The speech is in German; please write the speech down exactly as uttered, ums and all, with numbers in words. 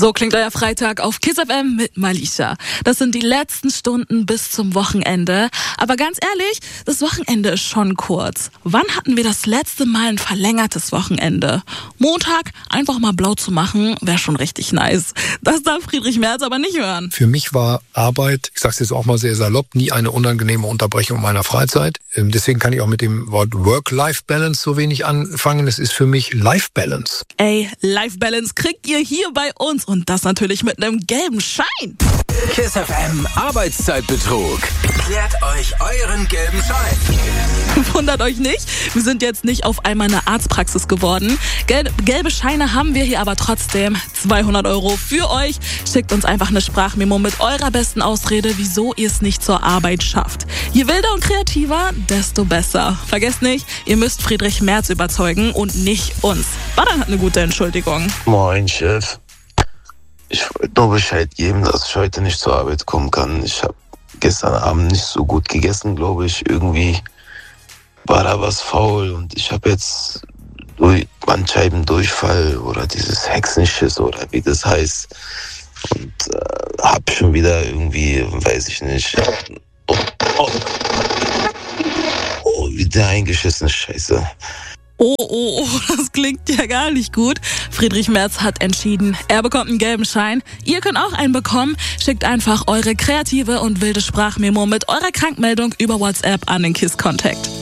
So klingt euer Freitag auf Kiss F M mit Malisha. Das sind die letzten Stunden bis zum Wochenende. Aber ganz ehrlich, das Wochenende ist schon kurz. Wann hatten wir das letzte Mal ein verlängertes Wochenende? Montag einfach mal blau zu machen, wäre schon richtig nice. Das darf Friedrich Merz aber nicht hören. Für mich war Arbeit, ich sag's jetzt auch mal sehr salopp, nie eine unangenehme Unterbrechung meiner Freizeit. Deswegen kann ich auch mit dem Wort Work-Life-Balance so wenig anfangen. Es ist für mich Life-Balance. Ey, Life-Balance kriegt ihr hier bei uns. Und das natürlich mit einem gelben Schein. Kiss F M Arbeitszeitbetrug. Klärt euch euren gelben Schein. Wundert euch nicht, wir sind jetzt nicht auf einmal eine Arztpraxis geworden. Gel- gelbe Scheine haben wir hier aber trotzdem. zweihundert Euro für euch. Schickt uns einfach eine Sprachmemo mit eurer besten Ausrede, wieso ihr es nicht zur Arbeit schafft. Je wilder und kreativer, desto besser. Vergesst nicht, ihr müsst Friedrich Merz überzeugen und nicht uns. Badan hat eine gute Entschuldigung. Moin, Chef. Ich wollte nur Bescheid geben, dass ich heute nicht zur Arbeit kommen kann. Ich habe gestern Abend nicht so gut gegessen, glaube ich. Irgendwie war da was faul und ich habe jetzt durch Bandscheibendurchfall oder dieses Hexenschiss oder wie das heißt. Und äh, habe schon wieder irgendwie, weiß ich nicht, oh, oh, oh, wieder eingeschissen, Scheiße. Oh, oh, oh, das klingt ja gar nicht gut. Friedrich Merz hat entschieden, er bekommt einen gelben Schein. Ihr könnt auch einen bekommen. Schickt einfach eure kreative und wilde Sprachmemo mit eurer Krankmeldung über WhatsApp an den Kiss Contact.